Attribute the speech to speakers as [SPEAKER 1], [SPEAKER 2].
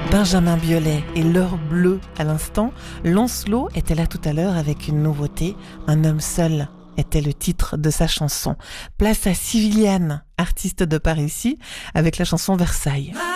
[SPEAKER 1] Benjamin Biolay et L'heure bleue à l'instant. Lancelot était là tout à l'heure avec une nouveauté. Un homme seul était le titre de sa chanson. Place à Civiliane, artiste de par ici, avec la chanson Versailles.